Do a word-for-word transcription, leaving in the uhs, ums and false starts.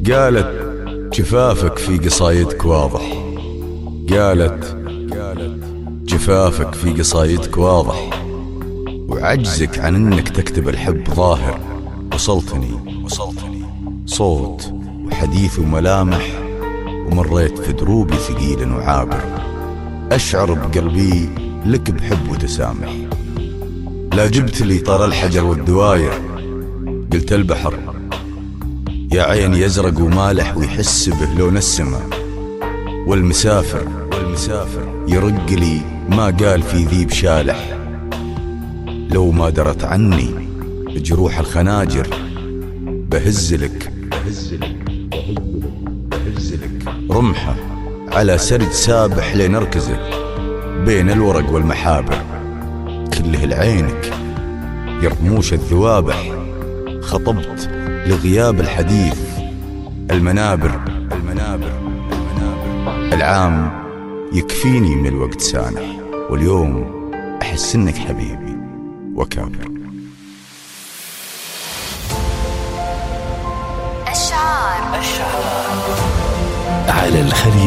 قالت جفافك في قصايدك واضح، قالت جفافك في قصايدك واضح، وعجزك عن انك تكتب الحب ظاهر. وصلتني وصلتني صوت وحديث وملامح، ومريت في دروبي ثقيل وعابر، أشعر بقلبي لك بحب وتسامح. لا جبت لي طار الحجر والدواير، قلت البحر يا عين يزرق ومالح ويحس به لون السما، والمسافر والمسافر يرق لي ما قال في ذيب شالح. لو ما درت عني جروح الخناجر، بهزلك بهزلك بهزلك رمحة على سرج سابح لنركزه بين الورق والمحابر. كله لعينك يا رموش الذوابح، خطبت لغياب الحديث المنابر المنابر المنابر. العام يكفيني من الوقت سانح، واليوم أحس إنك حبيبي وكابر. الشعار على الخليج.